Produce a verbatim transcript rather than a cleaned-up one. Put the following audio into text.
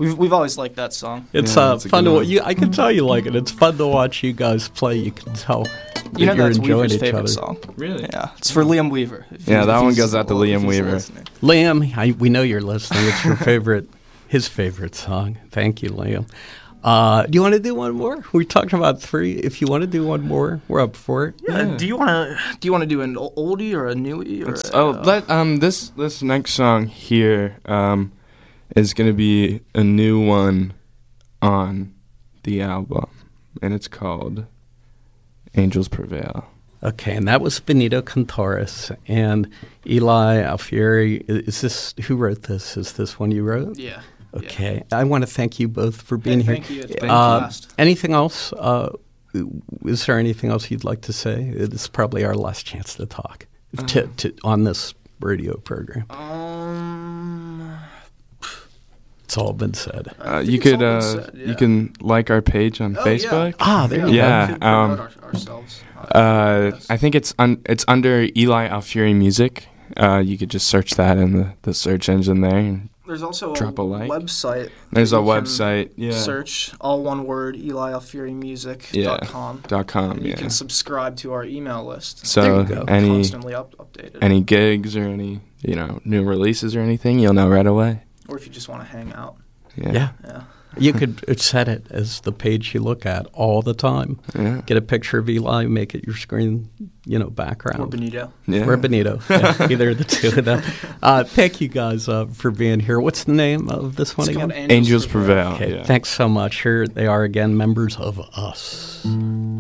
We've we've always liked that song. It's Yeah, uh, that's a fun good to one. you. I can tell you like it. It's fun to watch you guys play. You can tell that You know you're that's enjoying Weaver's each favorite other. song. Really? Yeah, it's for Liam Weaver. if Yeah, he's- that if one he's- goes out to if Liam he's Weaver. listening. Liam, I, we know you're listening. It's your favorite, his favorite song. Thank you, Liam. Uh, do you want to do one more? We talked about three. If you want to do one more, we're up for it. Yeah. Yeah. Do you want to do you want to do an o- oldie or a newie? Or It's- a, oh, uh, let um this this next song here um is gonna be a new one on the album, and it's called "Angels Prevail." Okay, and that was Benito Cantares and Eli Alfieri. I- Is this who wrote this? Is this one you wrote? yeah. Okay, I want to thank you both for being Hey, here. thank you. It's been a Uh, blast. anything else? Uh, is there anything else you'd like to say? It's probably our last chance to talk to, to, on this radio program. Um, It's all been said. I Uh, think you it's could all been uh said, yeah. you can like our page on Oh, Facebook. Yeah. Ah, there you Yeah, We could um, promote our, ourselves. Uh, Yes. I think it's un- it's under Eli Alfieri Music. Uh, you could just search that in the, the search engine there. And There's also drop a like. website. there's that a you can website. Yeah. Search all one word Eli Alfieri Music Yeah. dot com. Dot com. And you Yeah. can subscribe to our email list. So There you go. any Constantly up, updated. any gigs or any you know new releases or anything, you'll know right away. or if you just want to hang out. Yeah. Yeah. Yeah. You could set it as the page you look at all the time. Yeah. Get a picture of Eli, make it your screen, you know, background. Or Benito. Yeah. Or Benito. Yeah, either of the two of them. Uh, thank you guys uh, for being here. What's the name of this one It's again? called Angels Prevail. Okay, Yeah. thanks so much. Here they are again, members of Us.